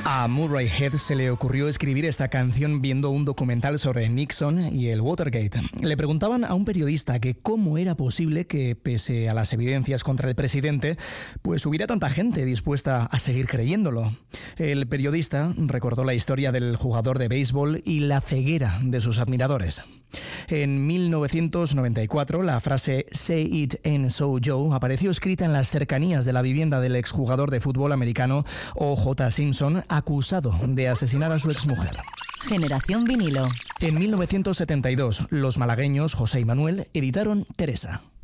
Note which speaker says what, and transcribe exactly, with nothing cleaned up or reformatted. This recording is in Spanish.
Speaker 1: A Murray Head se le ocurrió escribir esta canción viendo un documental sobre Nixon y el Watergate. Le preguntaban a un periodista que cómo era posible que, pese a las evidencias contra el presidente, pues hubiera tanta gente dispuesta a seguir creyéndolo. El periodista recordó la historia del jugador de béisbol y la ceguera de sus admiradores. En mil novecientos noventa y cuatro, la frase "Say it ain't so, Joe" apareció escrita en las cercanías de la vivienda del exjugador de fútbol americano O J Simpson, acusado de asesinar a su exmujer.
Speaker 2: Generación vinilo.
Speaker 1: En mil novecientos setenta y dos, los malagueños José y Manuel editaron Teresa.